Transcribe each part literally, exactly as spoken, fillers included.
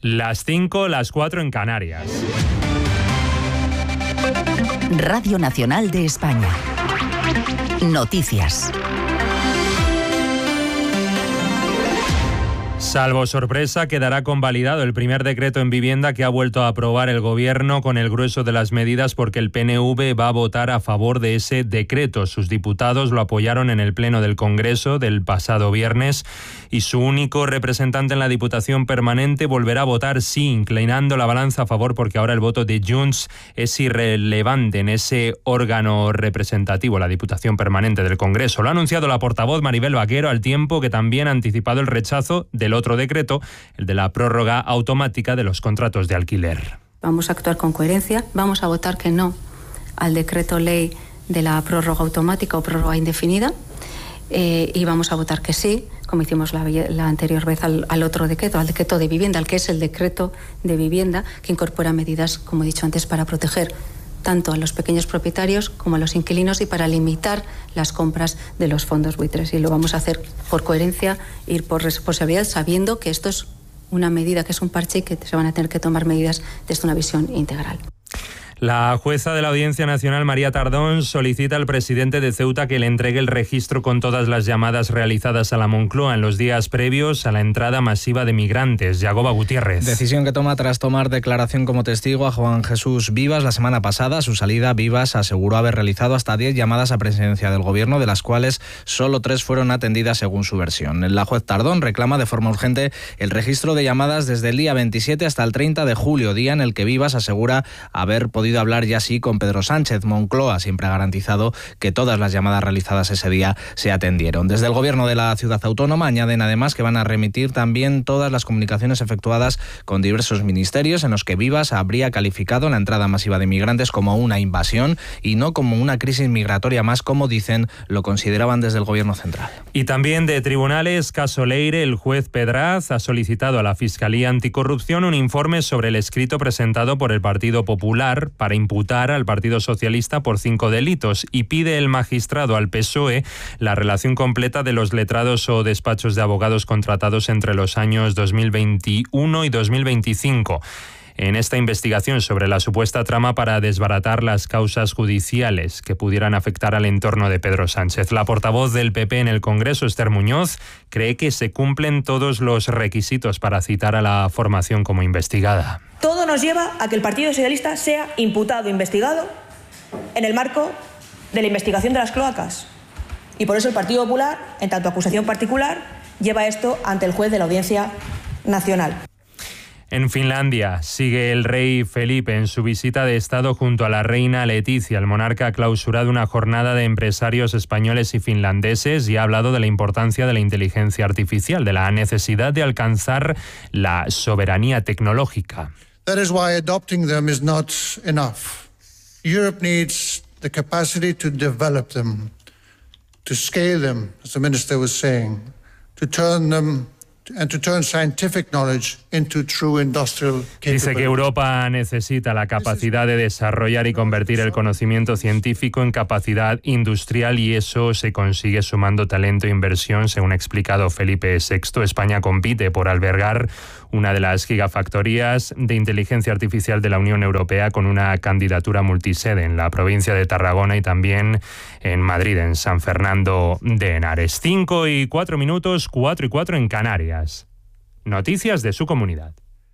Las cinco, las cuatro en Canarias. Radio Nacional de España. Noticias. Salvo sorpresa, quedará convalidado el primer decreto en vivienda que ha vuelto a aprobar el Gobierno con el grueso de las medidas, porque el P N V va a votar a favor de ese decreto. Sus diputados lo apoyaron en el Pleno del Congreso del pasado viernes y su único representante en la Diputación Permanente volverá a votar sí, inclinando la balanza a favor, porque ahora el voto de Junts es irrelevante en ese órgano representativo, la Diputación Permanente del Congreso. Lo ha anunciado la portavoz Maribel Vaquero, al tiempo que también ha anticipado el rechazo del otro decreto, el de la prórroga automática de los contratos de alquiler. Vamos a actuar con coherencia, vamos a votar que no al decreto ley de la prórroga automática o prórroga indefinida eh, y vamos a votar que sí, como hicimos la, la anterior vez al, al otro decreto, al decreto de vivienda, al que es el decreto de vivienda, que incorpora medidas, como he dicho antes, para proteger tanto a los pequeños propietarios como a los inquilinos y para limitar las compras de los fondos buitres. Y lo vamos a hacer por coherencia, ir por responsabilidad, sabiendo que esto es una medida, que es un parche y que se van a tener que tomar medidas desde una visión integral. La jueza de la Audiencia Nacional, María Tardón, solicita al presidente de Ceuta que le entregue el registro con todas las llamadas realizadas a la Moncloa en los días previos a la entrada masiva de migrantes. Yagoba Gutiérrez. Decisión que toma tras tomar declaración como testigo a Juan Jesús Vivas la semana pasada. A su salida, Vivas aseguró haber realizado hasta diez llamadas a presidencia del Gobierno, de las cuales solo tres fueron atendidas según su versión. La juez Tardón reclama de forma urgente el registro de llamadas desde el día veintisiete hasta el treinta de julio, día en el que Vivas asegura haber podido hablar ya sí con Pedro Sánchez. Moncloa siempre ha garantizado que todas las llamadas realizadas ese día se atendieron. Desde el Gobierno de la ciudad autónoma añaden además que van a remitir también todas las comunicaciones efectuadas con diversos ministerios en los que Vivas habría calificado la entrada masiva de migrantes como una invasión y no como una crisis migratoria más, como dicen, lo consideraban desde el Gobierno central. Y también de tribunales, caso Leire, el juez Pedraz ha solicitado a la Fiscalía Anticorrupción un informe sobre el escrito presentado por el Partido Popular para imputar al Partido Socialista por cinco delitos, y pide el magistrado al P S O E la relación completa de los letrados o despachos de abogados contratados entre los años dos mil veintiuno y dos mil veinticinco. En esta investigación sobre la supuesta trama para desbaratar las causas judiciales que pudieran afectar al entorno de Pedro Sánchez. La portavoz del P P en el Congreso, Esther Muñoz, cree que se cumplen todos los requisitos para citar a la formación como investigada. Todo nos lleva a que el Partido Socialista sea imputado, investigado, en el marco de la investigación de las cloacas. Y por eso el Partido Popular, en tanto acusación particular, lleva esto ante el juez de la Audiencia Nacional. En Finlandia sigue el rey Felipe en su visita de Estado junto a la reina Leticia. El monarca ha clausurado una jornada de empresarios españoles y finlandeses y ha hablado de la importancia de la inteligencia artificial, de la necesidad de alcanzar la soberanía tecnológica. That is why adopting them is not enough. Europe needs the capacity to develop them, to scale them, as the minister was saying, to turn them and to turn scientific knowledge into true industrial capability. Dice que Europa necesita la capacidad de desarrollar y convertir el conocimiento científico en capacidad industrial, y eso se consigue sumando talento e inversión, según ha explicado Felipe sexto. España compite por albergar una de las gigafactorías de inteligencia artificial de la Unión Europea, con una candidatura multisede en la provincia de Tarragona y también en Madrid, en San Fernando de Henares. Cinco y cuatro minutos, cuatro y cuatro en Canarias. Noticias de su comunidad.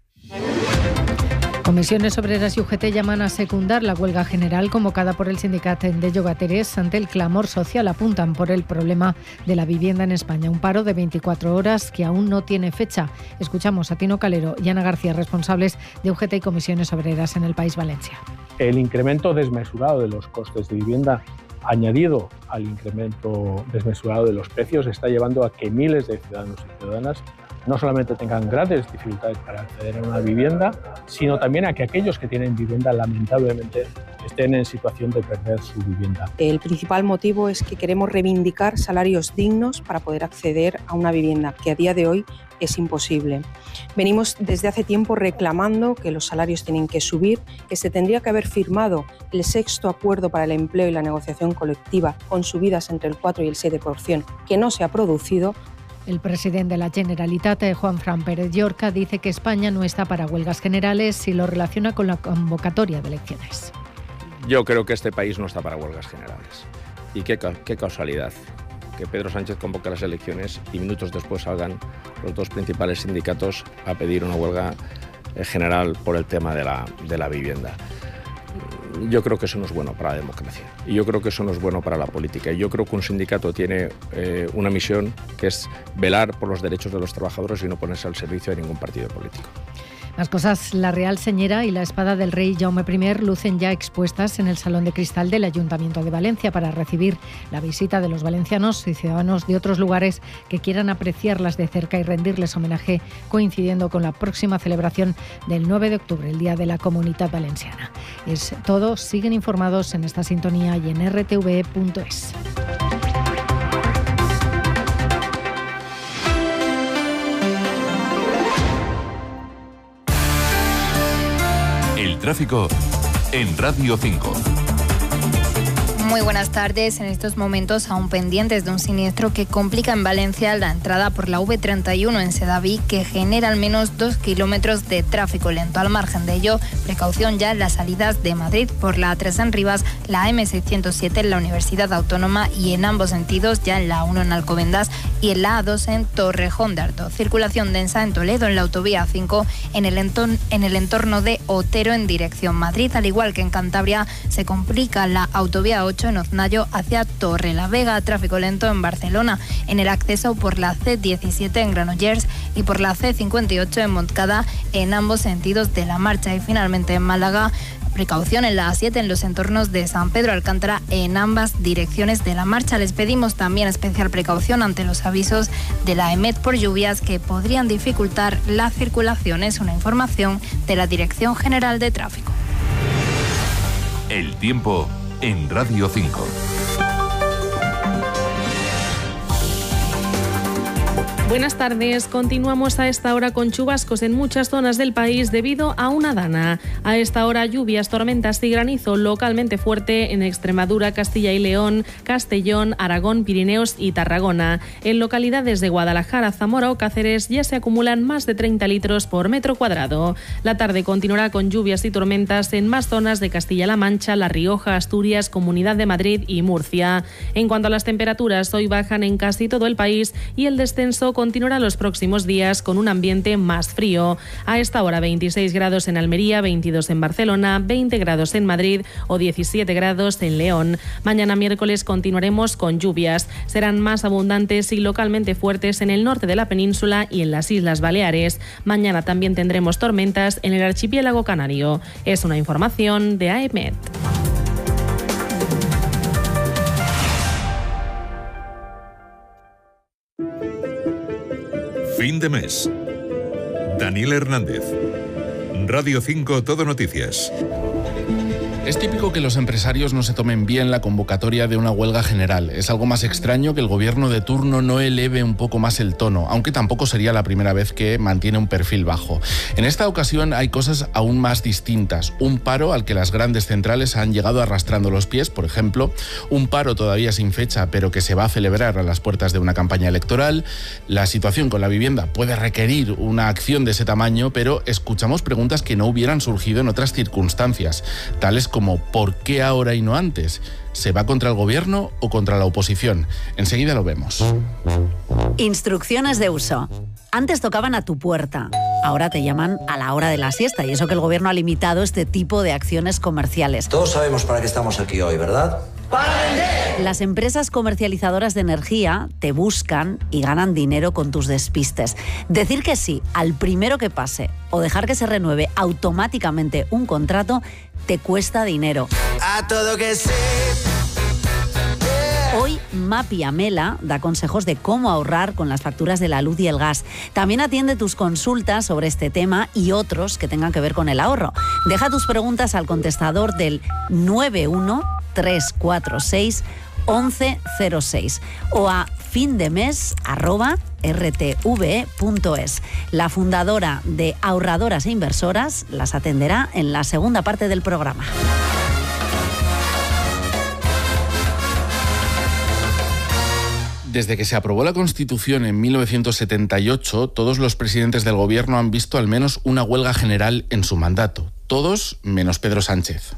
Comisiones Obreras y U G T llaman a secundar la huelga general convocada por el sindicato de Llogateres ante el clamor social. Apuntan por el problema de la vivienda en España. Un paro de veinticuatro horas que aún no tiene fecha. Escuchamos a Tino Calero y Ana García, responsables de U G T y Comisiones Obreras en el País Valencia. El incremento desmesurado de los costes de vivienda, añadido al incremento desmesurado de los precios, está llevando a que miles de ciudadanos y ciudadanas no solamente tengan grandes dificultades para acceder a una vivienda, sino también a que aquellos que tienen vivienda lamentablemente estén en situación de perder su vivienda. El principal motivo es que queremos reivindicar salarios dignos para poder acceder a una vivienda, que a día de hoy es imposible. Venimos desde hace tiempo reclamando que los salarios tienen que subir, que se tendría que haber firmado el sexto acuerdo para el empleo y la negociación colectiva con subidas entre el cuatro y el siete por ciento, que no se ha producido, El presidente de la Generalitat, Juanfran Pérez Llorca, dice que España no está para huelgas generales y lo relaciona con la convocatoria de elecciones. Yo creo que este país no está para huelgas generales. Y qué, qué casualidad que Pedro Sánchez convoque las elecciones y minutos después salgan los dos principales sindicatos a pedir una huelga general por el tema de la, de la vivienda. Yo creo que eso no es bueno para la democracia y yo creo que eso no es bueno para la política. Y yo creo que un sindicato tiene eh, una misión que es velar por los derechos de los trabajadores y no ponerse al servicio de ningún partido político. Más cosas, la Real Señera y la espada del rey Jaume primero lucen ya expuestas en el Salón de Cristal del Ayuntamiento de Valencia para recibir la visita de los valencianos y ciudadanos de otros lugares que quieran apreciarlas de cerca y rendirles homenaje, coincidiendo con la próxima celebración del nueve de octubre, el Día de la Comunitat Valenciana. Es todo, siguen informados en esta sintonía y en r t v punto es. Tráfico en Radio cinco. Muy buenas tardes. En estos momentos aún pendientes de un siniestro que complica en Valencia la entrada por la V treinta y uno en Sedaví, que genera al menos dos kilómetros de tráfico lento. Al margen de ello, precaución ya en las salidas de Madrid por la A tres en Rivas, la eme seiscientos siete en la Universidad Autónoma y en ambos sentidos ya en la A uno en Alcobendas y en la A dos en Torrejón de Ardoz. Circulación densa en Toledo en la autovía A cinco en el, entorno, en el entorno de Otero en dirección Madrid, al igual que en Cantabria se complica la autovía ocho en Oznayo hacia Torrelavega. Tráfico lento en Barcelona en el acceso por la ce diecisiete en Granollers y por la ce cincuenta y ocho en Montcada en ambos sentidos de la marcha. Y finalmente en Málaga, precaución en la A siete en los entornos de San Pedro Alcántara en ambas direcciones de la marcha. Les pedimos también especial precaución ante los avisos de la EMET por lluvias que podrían dificultar la circulación. Es una información de la Dirección General de Tráfico. El tiempo en Radio cinco. Buenas tardes. Continuamos a esta hora con chubascos en muchas zonas del país debido a una dana. A esta hora lluvias, tormentas y granizo localmente fuerte en Extremadura, Castilla y León, Castellón, Aragón, Pirineos y Tarragona. En localidades de Guadalajara, Zamora o Cáceres ya se acumulan más de treinta litros por metro cuadrado. La tarde continuará con lluvias y tormentas en más zonas de Castilla-La Mancha, La Rioja, Asturias, Comunidad de Madrid y Murcia. En cuanto a las temperaturas, hoy bajan en casi todo el país y el descenso continuará los próximos días con un ambiente más frío. A esta hora veintiséis grados en Almería, veintidós en Barcelona, veinte grados en Madrid o diecisiete grados en León. Mañana miércoles continuaremos con lluvias. Serán más abundantes y localmente fuertes en el norte de la península y en las Islas Baleares. Mañana también tendremos tormentas en el archipiélago canario. Es una información de A E M E T. Fin de mes. Daniel Hernández. Radio cinco Todo Noticias. Es típico que los empresarios no se tomen bien la convocatoria de una huelga general. Es algo más extraño que el gobierno de turno no eleve un poco más el tono, aunque tampoco sería la primera vez que mantiene un perfil bajo. En esta ocasión hay cosas aún más distintas. Un paro al que las grandes centrales han llegado arrastrando los pies, por ejemplo. Un paro todavía sin fecha, pero que se va a celebrar a las puertas de una campaña electoral. La situación con la vivienda puede requerir una acción de ese tamaño, pero escuchamos preguntas que no hubieran surgido en otras circunstancias, tales como como ¿por qué ahora y no antes? ¿Se va contra el gobierno o contra la oposición? Enseguida lo vemos. Instrucciones de uso. Antes tocaban a tu puerta, ahora te llaman a la hora de la siesta, y eso que el gobierno ha limitado este tipo de acciones comerciales. Todos sabemos para qué estamos aquí hoy, ¿verdad? ¡Para vender! Las empresas comercializadoras de energía te buscan y ganan dinero con tus despistes. Decir que sí al primero que pase o dejar que se renueve automáticamente un contrato te cuesta dinero. A todo que sí. Hoy Mapi Amela da consejos de cómo ahorrar con las facturas de la luz y el gas. También atiende tus consultas sobre este tema y otros que tengan que ver con el ahorro. Deja tus preguntas al contestador del nueve uno tres cuatro seis once cero seis o a findemes arroba r t v punto es. La fundadora de Ahorradoras e Inversoras las atenderá en la segunda parte del programa. Desde que se aprobó la Constitución en mil novecientos setenta y ocho, todos los presidentes del gobierno han visto al menos una huelga general en su mandato. Todos menos Pedro Sánchez.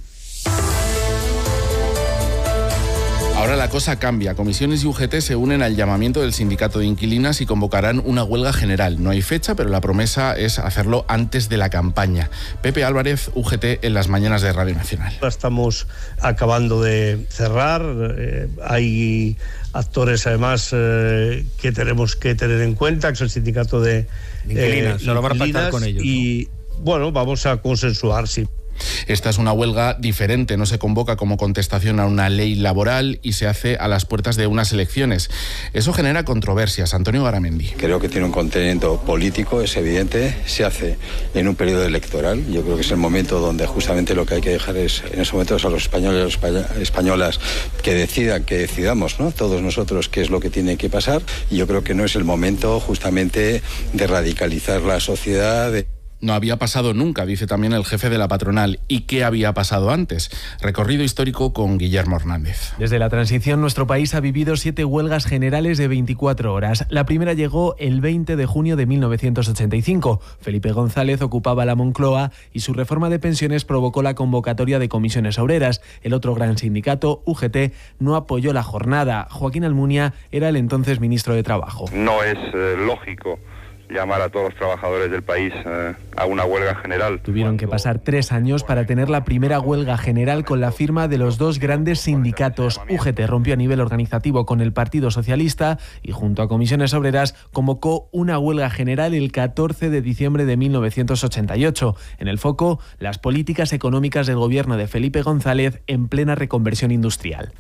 Ahora la cosa cambia. Comisiones y U G T se unen al llamamiento del sindicato de inquilinas y convocarán una huelga general. No hay fecha, pero la promesa es hacerlo antes de la campaña. Pepe Álvarez, U G T, en las mañanas de Radio Nacional. Estamos acabando de cerrar. Eh, hay actores, además, eh, que tenemos que tener en cuenta, que es el sindicato de, de inquilinas. Eh, Se lo van a pactar con ellos, y, ¿no? Bueno, vamos a consensuar, sí. Esta es una huelga diferente, no se convoca como contestación a una ley laboral y se hace a las puertas de unas elecciones. Eso genera controversias. Antonio Garamendi. Creo que tiene un contenido político, es evidente, se hace en un periodo electoral. Yo creo que es el momento donde justamente lo que hay que dejar es, en esos momentos, a los españoles y las españolas que decidan, que decidamos, ¿no?, todos nosotros qué es lo que tiene que pasar. Y yo creo que no es el momento justamente de radicalizar la sociedad. De... No había pasado nunca, dice también el jefe de la patronal. ¿Y qué había pasado antes? Recorrido histórico con Guillermo Hernández. Desde la transición, nuestro país ha vivido siete huelgas generales de veinticuatro horas. La primera llegó el veinte de junio de mil novecientos ochenta y cinco. Felipe González ocupaba la Moncloa y su reforma de pensiones provocó la convocatoria de comisiones obreras. El otro gran sindicato, U G T, no apoyó la jornada. Joaquín Almunia era el entonces ministro de Trabajo. No es eh, lógico llamar a todos los trabajadores del país eh, a una huelga general. Tuvieron que pasar tres años para tener la primera huelga general con la firma de los dos grandes sindicatos. U G T rompió a nivel organizativo con el Partido Socialista y junto a comisiones obreras convocó una huelga general el catorce de diciembre de mil novecientos ochenta y ocho. En el foco, las políticas económicas del gobierno de Felipe González en plena reconversión industrial.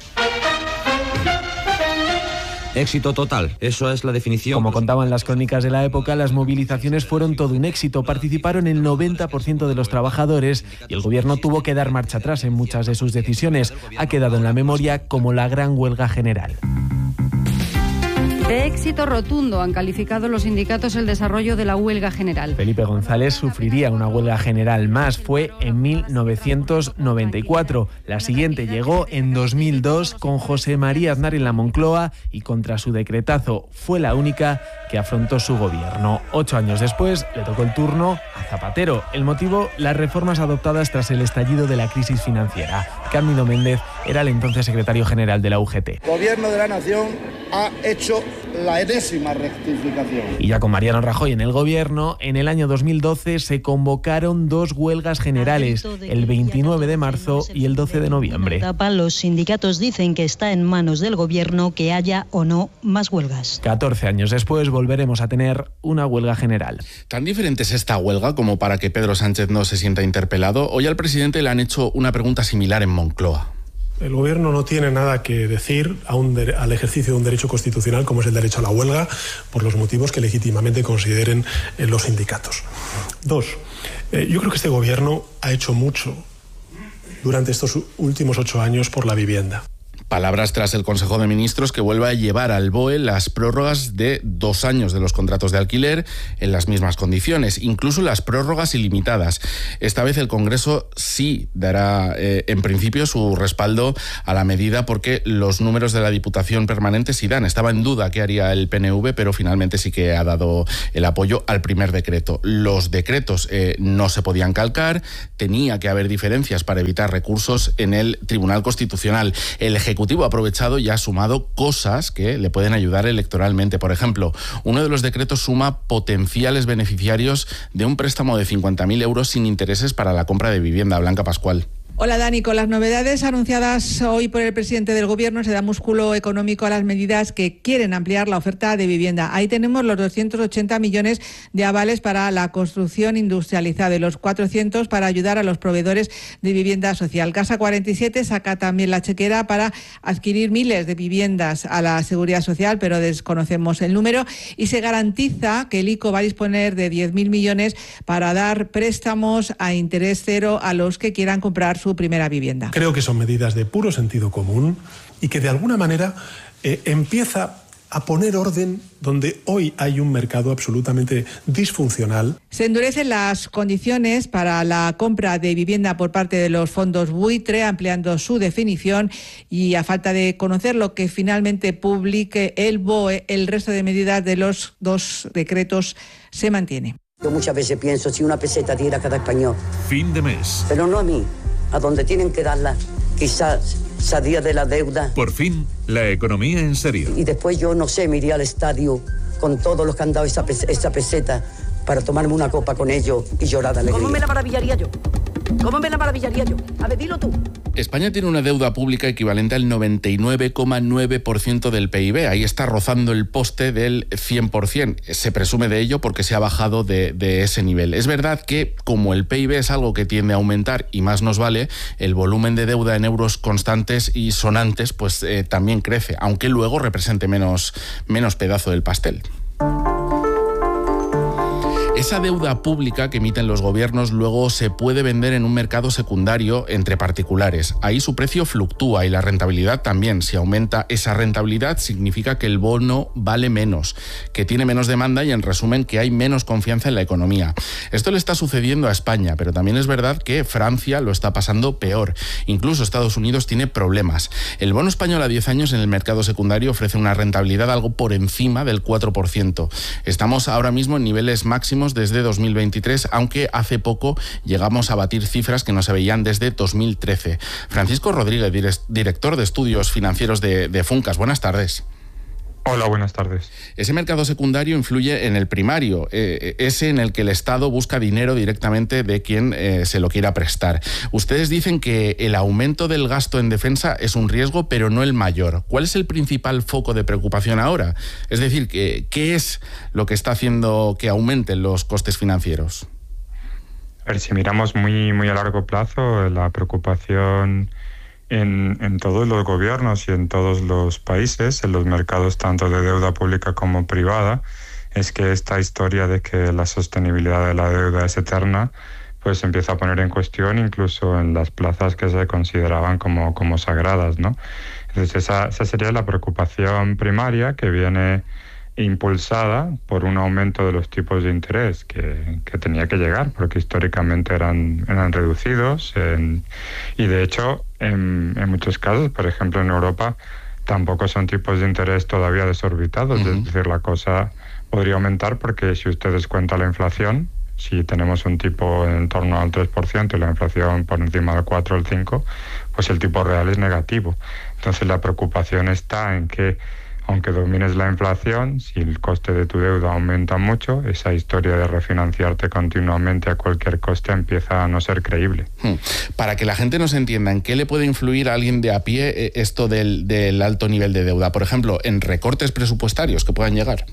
Éxito total, eso es la definición. Como contaban las crónicas de la época, las movilizaciones fueron todo un éxito. Participaron el noventa por ciento de los trabajadores y el gobierno tuvo que dar marcha atrás en muchas de sus decisiones. Ha quedado en la memoria como la gran huelga general. De éxito rotundo han calificado los sindicatos el desarrollo de la huelga general. Felipe González sufriría una huelga general más. Fue en mil novecientos noventa y cuatro. La siguiente llegó en dos mil dos con José María Aznar en la Moncloa y contra su decretazo fue la única que afrontó su gobierno. Ocho años después le tocó el turno a Zapatero. El motivo, las reformas adoptadas tras el estallido de la crisis financiera. Cándido Méndez era el entonces secretario general de la U G T. El Gobierno de la Nación ha hecho la enésima rectificación. Y ya con Mariano Rajoy en el gobierno, en el año dos mil doce se convocaron dos huelgas generales, el veintinueve de marzo y el doce de noviembre. Los sindicatos dicen que está en manos del gobierno que haya o no más huelgas. catorce años después volveremos a tener una huelga general. ¿Tan diferente es esta huelga como para que Pedro Sánchez no se sienta interpelado? Hoy al presidente le han hecho una pregunta similar en Moncloa. El Gobierno no tiene nada que decir a un de, al ejercicio de un derecho constitucional como es el derecho a la huelga, por los motivos que legítimamente consideren eh, los sindicatos. Dos, eh, yo creo que este Gobierno ha hecho mucho durante estos últimos ocho años por la vivienda. Palabras tras el Consejo de Ministros que vuelve a llevar al B O E las prórrogas de dos años de los contratos de alquiler en las mismas condiciones, incluso las prórrogas ilimitadas. Esta vez el Congreso sí dará eh, en principio su respaldo a la medida porque los números de la Diputación Permanente sí dan. Estaba en duda qué haría el P N V, pero finalmente sí que ha dado el apoyo al primer decreto. Los decretos eh, no se podían calcar, tenía que haber diferencias para evitar recursos en el Tribunal Constitucional. El Ejecutivo ha aprovechado y ha sumado cosas que le pueden ayudar electoralmente. Por ejemplo, uno de los decretos suma potenciales beneficiarios de un préstamo de cincuenta mil euros sin intereses para la compra de vivienda. Blanca Pascual. Hola Dani, con las novedades anunciadas hoy por el presidente del Gobierno se da músculo económico a las medidas que quieren ampliar la oferta de vivienda. Ahí tenemos los doscientos ochenta millones de avales para la construcción industrializada y los cuatrocientos para ayudar a los proveedores de vivienda social. Casa cuarenta y siete saca también la chequera para adquirir miles de viviendas a la Seguridad Social, pero desconocemos el número, y se garantiza que el I C O va a disponer de diez mil millones para dar préstamos a interés cero a los que quieran comprar su primera vivienda. Creo que son medidas de puro sentido común y que de alguna manera eh, empieza a poner orden donde hoy hay un mercado absolutamente disfuncional. Se endurecen las condiciones para la compra de vivienda por parte de los fondos buitre, ampliando su definición, y a falta de conocer lo que finalmente publique el B O E, el resto de medidas de los dos decretos se mantiene. Yo muchas veces pienso si una peseta diera a cada español. Fin de mes. Pero no a mí, a donde tienen que darla, quizás salía de la deuda. Por fin, la economía en serio. Y después yo, no sé, me iría al estadio con todos los que han dado esa, pes- esa peseta para tomarme una copa con ellos y llorar de alegría. ¿Cómo me la maravillaría yo? ¿Cómo me la maravillaría yo? A ver, dilo tú. España tiene una deuda pública equivalente al noventa y nueve coma nueve por ciento del P I B. Ahí está rozando el poste del cien por ciento. Se presume de ello porque se ha bajado de, de ese nivel. Es verdad que, como el P I B es algo que tiende a aumentar y más nos vale, el volumen de deuda en euros constantes y sonantes pues eh, también crece, aunque luego represente menos, menos pedazo del pastel. Esa deuda pública que emiten los gobiernos luego se puede vender en un mercado secundario entre particulares. Ahí su precio fluctúa y la rentabilidad también. Si aumenta esa rentabilidad significa que el bono vale menos, que tiene menos demanda y, en resumen, que hay menos confianza en la economía. Esto le está sucediendo a España, pero también es verdad que Francia lo está pasando peor. Incluso Estados Unidos tiene problemas. El bono español a diez años en el mercado secundario ofrece una rentabilidad algo por encima del cuatro por ciento. Estamos ahora mismo en niveles máximos desde dos mil veintitrés, aunque hace poco llegamos a batir cifras que no se veían desde dos mil trece. Francisco Rodríguez, director de estudios financieros de, de Funcas. Buenas tardes. Hola, buenas tardes. Ese mercado secundario influye en el primario, eh, ese en el que el Estado busca dinero directamente de quien eh, se lo quiera prestar. Ustedes dicen que el aumento del gasto en defensa es un riesgo, pero no el mayor. ¿Cuál es el principal foco de preocupación ahora? Es decir, ¿qué, qué es lo que está haciendo que aumenten los costes financieros? A ver, si miramos muy, muy a largo plazo, la preocupación En, en todos los gobiernos y en todos los países, en los mercados tanto de deuda pública como privada, es que esta historia de que la sostenibilidad de la deuda es eterna, pues se empieza a poner en cuestión incluso en las plazas que se consideraban como, como sagradas, ¿no? Entonces esa, esa sería la preocupación primaria, que viene impulsada por un aumento de los tipos de interés que, que tenía que llegar, porque históricamente eran, eran reducidos en, y de hecho en, en muchos casos, por ejemplo en Europa, tampoco son tipos de interés todavía desorbitados. Uh-huh. Es decir, la cosa podría aumentar porque si usted descuenta la inflación, si tenemos un tipo en torno al tres por ciento y la inflación por encima del cuatro o el cinco por ciento, pues el tipo real es negativo. Entonces la preocupación está en que, aunque domines la inflación, si el coste de tu deuda aumenta mucho, esa historia de refinanciarte continuamente a cualquier coste empieza a no ser creíble. Para que la gente nos entienda, ¿en qué le puede influir a alguien de a pie esto del, del alto nivel de deuda? Por ejemplo, en recortes presupuestarios que puedan llegar.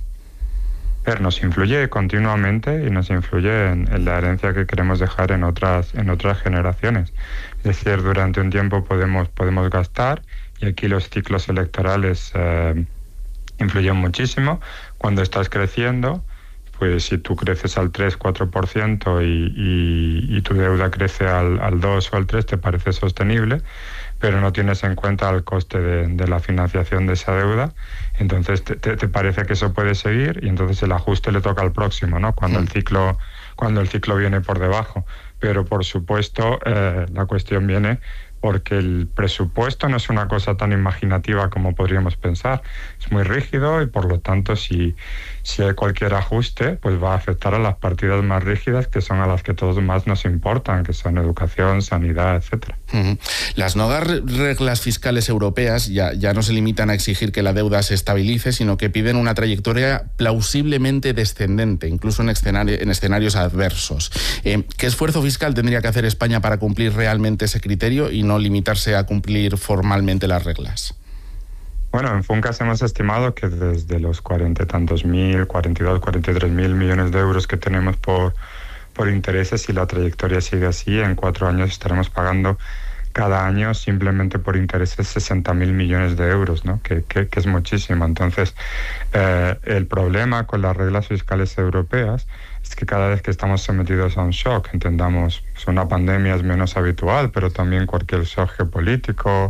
Pero nos influye continuamente y nos influye en, en la herencia que queremos dejar en otras, en otras generaciones. Es decir, durante un tiempo podemos, podemos gastar, y aquí los ciclos electorales eh, influyen muchísimo. Cuando estás creciendo, pues si tú creces al tres cuatro por ciento y, y, y tu deuda crece al, al dos o al tres, te parece sostenible, pero no tienes en cuenta el coste de, de la financiación de esa deuda, entonces te, te, te parece que eso puede seguir y entonces el ajuste le toca al próximo, ¿no? Cuando, sí. el, ciclo, cuando el ciclo viene por debajo. Pero por supuesto eh, la cuestión viene porque el presupuesto no es una cosa tan imaginativa como podríamos pensar. Es muy rígido y por lo tanto si, si hay cualquier ajuste, pues va a afectar a las partidas más rígidas, que son a las que todos más nos importan, que son educación, sanidad, etcétera. Uh-huh. Las nuevas reglas fiscales europeas ya, ya no se limitan a exigir que la deuda se estabilice, sino que piden una trayectoria plausiblemente descendente, incluso en, escenario, en escenarios adversos. Eh, ¿Qué esfuerzo fiscal tendría que hacer España para cumplir realmente ese criterio y no limitarse a cumplir formalmente las reglas? Bueno, en Funcas hemos estimado que desde los cuarenta y tantos mil, cuarenta y dos, cuarenta y tres mil millones de euros que tenemos por, por intereses, si la trayectoria sigue así, en cuatro años estaremos pagando cada año simplemente por intereses sesenta mil millones de euros, ¿no? Que, que, que es muchísimo. Entonces, eh, el problema con las reglas fiscales europeas es que cada vez que estamos sometidos a un shock, entendamos, pues una pandemia es menos habitual, pero también cualquier shock geopolítico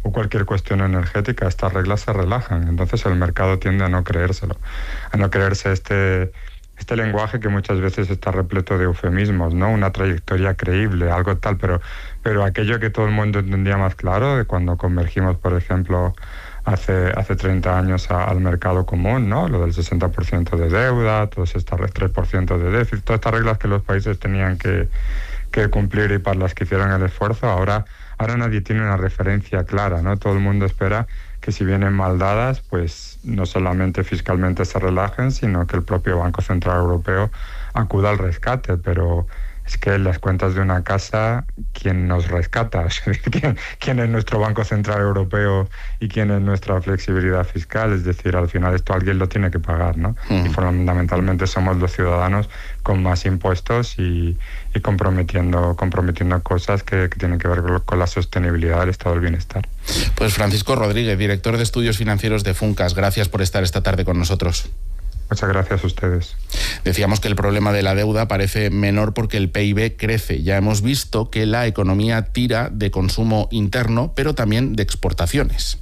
o cualquier cuestión energética, estas reglas se relajan. Entonces el mercado tiende a no creérselo, a no creerse este, este lenguaje que muchas veces está repleto de eufemismos, ¿no? Una trayectoria creíble, algo tal, pero, pero aquello que todo el mundo entendía más claro, de cuando convergimos, por ejemplo, hace, hace treinta años a, al mercado común, ¿no? Lo del sesenta por ciento de deuda, todos estos tres por ciento de déficit, todas estas reglas que los países tenían que, que cumplir y para las que hicieron el esfuerzo, ahora, ahora nadie tiene una referencia clara, ¿no? Todo el mundo espera que si vienen mal dadas, pues no solamente fiscalmente se relajen, sino que el propio Banco Central Europeo acuda al rescate, pero es que en las cuentas de una casa, ¿quién nos rescata? ¿Quién, quién es nuestro Banco Central Europeo y quién es nuestra flexibilidad fiscal? Es decir, al final esto alguien lo tiene que pagar, ¿no? Mm. Y fundamentalmente somos los ciudadanos con más impuestos y, y comprometiendo, comprometiendo cosas que, que tienen que ver con la sostenibilidad del estado del bienestar. Pues Francisco Rodríguez, director de Estudios Financieros de Funcas, gracias por estar esta tarde con nosotros. Muchas gracias a ustedes. Decíamos que el problema de la deuda parece menor porque el P I B crece. Ya hemos visto que la economía tira de consumo interno, pero también de exportaciones.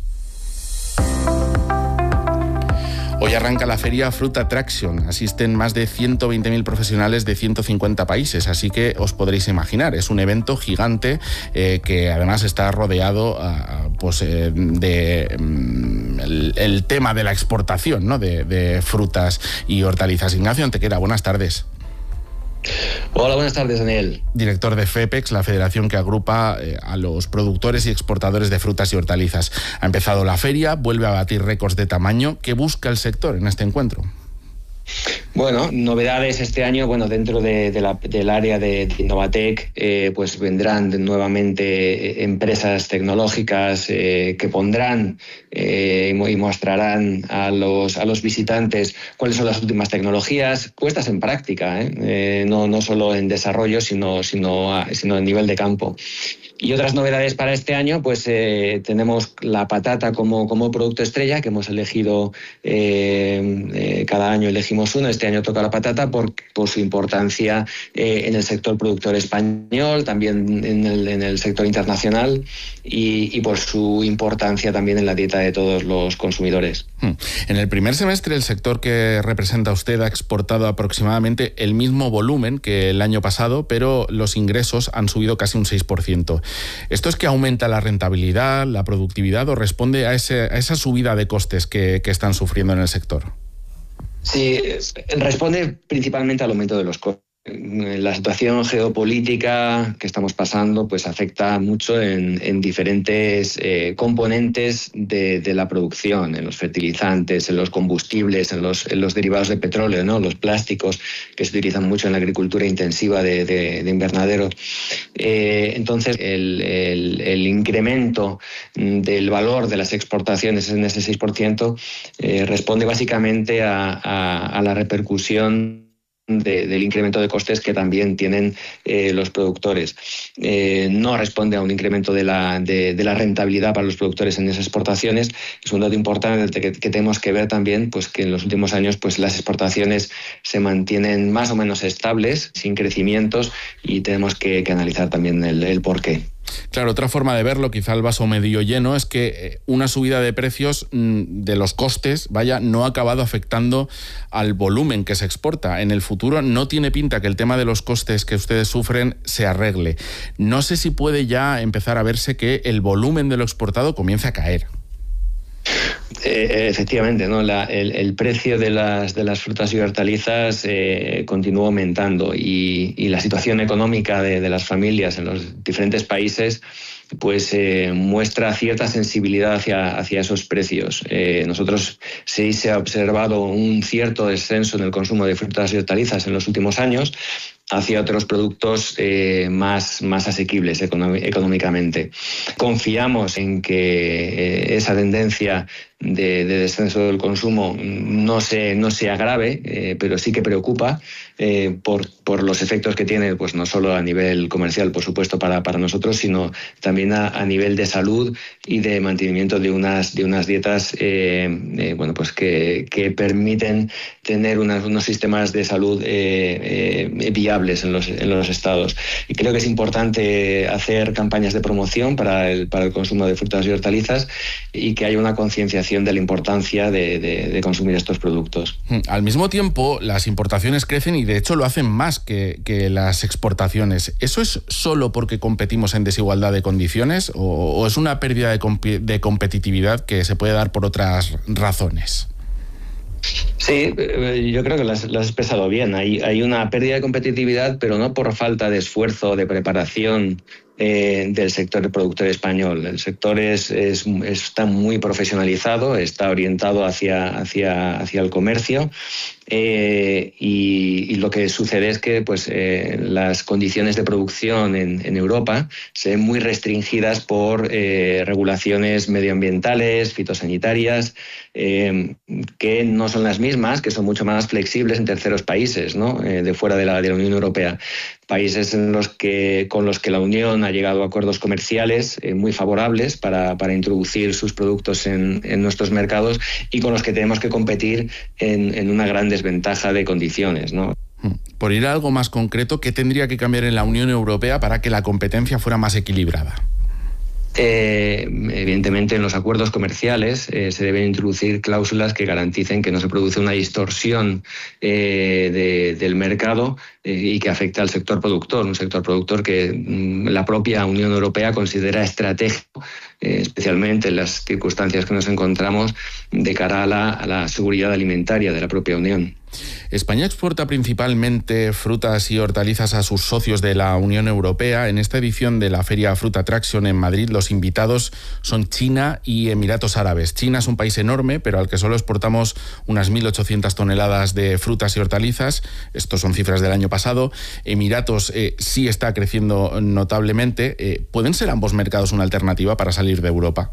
Hoy arranca la feria Fruit Attraction. Asisten más de ciento veinte mil profesionales de ciento cincuenta países, así que os podréis imaginar, es un evento gigante eh, que además está rodeado uh, pues, eh, de um, el, el tema de la exportación, ¿no? de, de frutas y hortalizas. Ignacio Antequera, buenas tardes. Hola, buenas tardes, Daniel. Director de FEPEX, la federación que agrupa eh, a los productores y exportadores de frutas y hortalizas. Ha empezado la feria, vuelve a batir récords de tamaño. ¿Qué busca el sector en este encuentro? Bueno, novedades este año, bueno, dentro de, de la, del área de, de Innovatec, eh, pues vendrán nuevamente empresas tecnológicas eh, que pondrán eh, y mostrarán a los, a los visitantes cuáles son las últimas tecnologías puestas en práctica, ¿eh? Eh, no, no solo en desarrollo, sino, sino, a, sino a nivel de campo. Y otras novedades para este año, pues eh, tenemos la patata como, como producto estrella, que hemos elegido, eh, eh, cada año elegimos uno, este año toca la patata por, por su importancia eh, en el sector productor español, también en el, en el sector internacional y, y por su importancia también en la dieta de todos los consumidores. En el primer semestre, el sector que representa usted ha exportado aproximadamente el mismo volumen que el año pasado, pero los ingresos han subido casi un seis por ciento. ¿Esto es que aumenta la rentabilidad, la productividad o responde a, ese, a esa subida de costes que, que están sufriendo en el sector? Sí, responde principalmente al aumento de los costes. La situación geopolítica que estamos pasando pues afecta mucho en, en diferentes eh, componentes de, de la producción, en los fertilizantes, en los combustibles, en los, en los derivados de petróleo, ¿no? Los plásticos que se utilizan mucho en la agricultura intensiva de, de, de invernadero. Eh, entonces, el, el, el incremento del valor de las exportaciones en ese seis por ciento eh, responde básicamente a, a, a la repercusión De, del incremento de costes que también tienen eh, los productores. Eh, no responde a un incremento de la, de, de la rentabilidad para los productores en esas exportaciones. Es un dato importante que, que tenemos que ver también, pues que en los últimos años pues las exportaciones se mantienen más o menos estables, sin crecimientos, y tenemos que, que analizar también el, el porqué. Claro, otra forma de verlo, quizá el vaso medio lleno, es que una subida de precios de los costes, vaya, no ha acabado afectando al volumen que se exporta. En el futuro no tiene pinta que el tema de los costes que ustedes sufren se arregle. No sé si puede ya empezar a verse que el volumen de lo exportado comience a caer. Eh, efectivamente, ¿no? La, el, el precio de las, de las frutas y hortalizas eh, continúa aumentando y, y la situación económica de, de las familias en los diferentes países pues eh, muestra cierta sensibilidad hacia, hacia esos precios. Eh, nosotros sí se ha observado un cierto descenso en el consumo de frutas y hortalizas en los últimos años hacia otros productos eh, más, más asequibles económicamente. Confiamos en que eh, esa tendencia de, de descenso del consumo no se, no se agrave, eh, pero sí que preocupa eh, por, por los efectos que tiene, pues no solo a nivel comercial, por supuesto, para, para nosotros, sino también a, a nivel de salud y de mantenimiento de unas, de unas dietas eh, eh, bueno, pues que, que permiten tener unas, unos sistemas de salud eh, eh, viables en los, en los estados. Y creo que es importante hacer campañas de promoción para el, para el consumo de frutas y hortalizas y que haya una concienciación de la importancia de, de, de consumir estos productos. Al mismo tiempo, las importaciones crecen y de hecho lo hacen más que, que las exportaciones. ¿Eso es solo porque competimos en desigualdad de condiciones o, o es una pérdida de, comp de competitividad que se puede dar por otras razones? Sí, yo creo que lo has, lo has expresado bien. Hay, hay una pérdida de competitividad, pero no por falta de esfuerzo, de preparación eh, del sector productor español. El sector es, es, está muy profesionalizado, está orientado hacia, hacia, hacia el comercio. Eh, y, y lo que sucede es que pues, eh, las condiciones de producción en, en Europa se ven muy restringidas por eh, regulaciones medioambientales, fitosanitarias, eh, que no son las mismas, que son mucho más flexibles en terceros países, ¿no? eh, de fuera de la, de la Unión Europea. Países en los que, con los que la Unión ha llegado a acuerdos comerciales eh, muy favorables para, para introducir sus productos en, en nuestros mercados y con los que tenemos que competir en, en una gran desventaja de condiciones, ¿no? Por ir a algo más concreto, ¿qué tendría que cambiar en la Unión Europea para que la competencia fuera más equilibrada? Eh, evidentemente en los acuerdos comerciales eh, se deben introducir cláusulas que garanticen que no se produce una distorsión eh, de, del mercado eh, y que afecte al sector productor, un sector productor que mm, la propia Unión Europea considera estratégico, eh, especialmente en las circunstancias que nos encontramos de cara a la, a la seguridad alimentaria de la propia Unión. España exporta principalmente frutas y hortalizas a sus socios de la Unión Europea. En esta edición de la Feria Fruit Attraction en Madrid, los invitados son China y Emiratos Árabes. China es un país enorme, pero al que solo exportamos unas mil ochocientas toneladas de frutas y hortalizas. Estos son cifras del año pasado. Emiratos eh, sí está creciendo notablemente. Eh, ¿Pueden ser ambos mercados una alternativa para salir de Europa?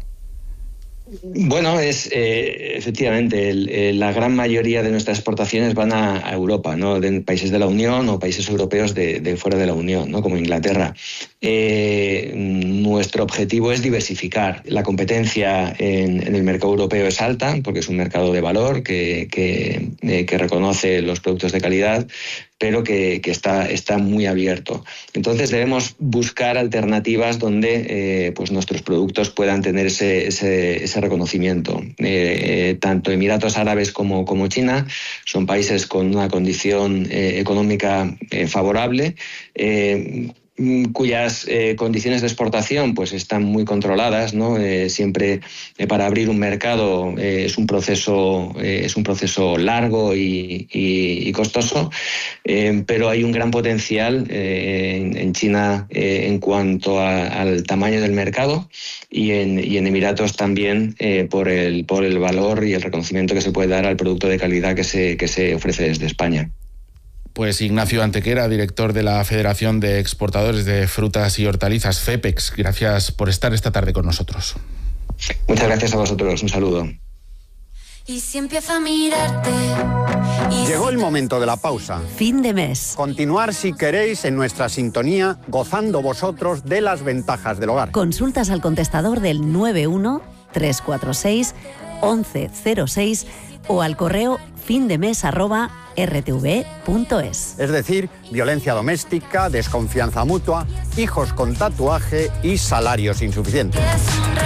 Bueno, es eh, efectivamente el, eh, la gran mayoría de nuestras exportaciones van a, a Europa, ¿no? De países de la Unión o países europeos de, de fuera de la Unión, ¿no? Como Inglaterra. Eh, nuestro objetivo es diversificar. La competencia en, en el mercado europeo es alta porque es un mercado de valor que, que, eh, que reconoce los productos de calidad, pero que, que está, está muy abierto. Entonces debemos buscar alternativas donde eh, pues nuestros productos puedan tener ese, ese, ese reconocimiento. Eh, eh, tanto Emiratos Árabes como, como China son países con una condición eh, económica eh, favorable, eh, cuyas eh, condiciones de exportación pues están muy controladas, ¿no? Eh, siempre eh, para abrir un mercado eh, es un proceso eh, es un proceso largo y, y, y costoso, eh, pero hay un gran potencial eh, en, en China eh, en cuanto a, al tamaño del mercado y en, y en Emiratos también eh, por el por el valor y el reconocimiento que se puede dar al producto de calidad que se que se ofrece desde España. Pues Ignacio Antequera, director de la Federación de Exportadores de Frutas y Hortalizas, FEPEX, gracias por estar esta tarde con nosotros. Muchas gracias a vosotros, un saludo. Y si empiezo a mirarte. Llegó el momento de la pausa. Fin de mes. Continuar si queréis en nuestra sintonía, gozando vosotros de las ventajas del hogar. Consultas al contestador del nueve uno tres cuatro seis once cero seis o al correo findemes arroba r t v punto es. Es decir, violencia doméstica, desconfianza mutua, hijos con tatuaje y salarios insuficientes.